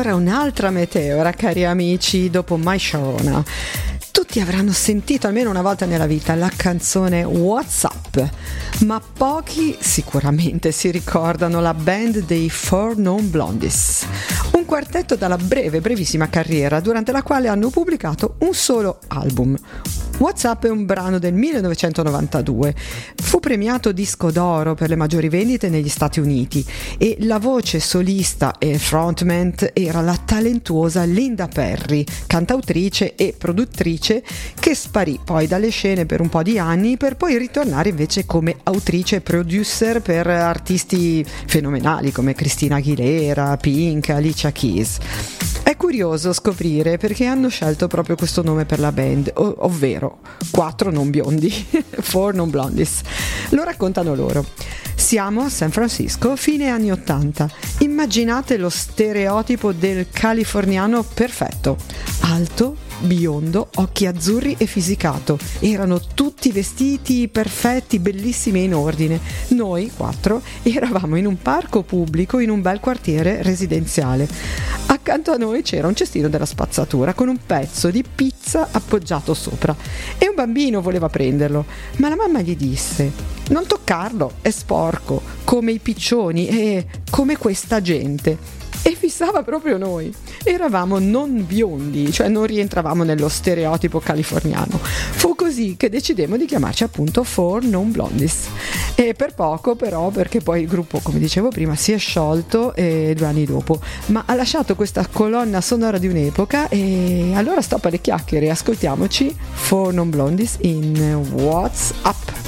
ora un'altra meteora, cari amici, dopo My Sharona. Tutti avranno sentito almeno una volta nella vita la canzone What's Up, ma pochi sicuramente si ricordano la band dei Four Non Blondies, un quartetto dalla brevissima carriera durante la quale hanno pubblicato un solo album. What's Up è un brano del 1992, fu premiato disco d'oro per le maggiori vendite negli Stati Uniti e la voce solista e frontman era la talentuosa Linda Perry, cantautrice e produttrice che sparì poi dalle scene per un po' di anni per poi ritornare invece come autrice e producer per artisti fenomenali come Christina Aguilera, Pink, Alicia Keys. È curioso scoprire perché hanno scelto proprio questo nome per la band, ovvero quattro non biondi, Four Non Blondies. Lo raccontano loro. Siamo a San Francisco, fine anni 80. Immaginate lo stereotipo del californiano perfetto. Alto, biondo, occhi azzurri e fisicato. Erano tutti vestiti perfetti, bellissimi e in ordine. Noi, quattro, eravamo in un parco pubblico in un bel quartiere residenziale. Accanto a noi c'era un cestino della spazzatura con un pezzo di pizza appoggiato sopra e un bambino voleva prenderlo, ma la mamma gli disse: non toccarlo, è sporco, come i piccioni e come questa gente. E fissava proprio noi. Eravamo non biondi, cioè non rientravamo nello stereotipo californiano. Fu così che decidemmo di chiamarci appunto Four Non Blondies. E per poco però, perché poi il gruppo, come dicevo prima, si è sciolto 2 anni dopo, ma ha lasciato questa colonna sonora di un'epoca. E allora stop alle chiacchiere, ascoltiamoci Four Non Blondies in What's Up.